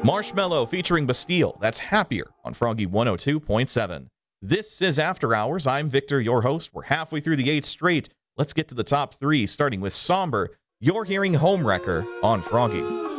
Marshmello featuring Bastille. That's Happier on Froggy 102.7. This is After Hours. I'm Victor, your host. We're halfway through the 8th straight. Let's get to the top 3, starting with Somber. You're hearing Homewrecker on Froggy.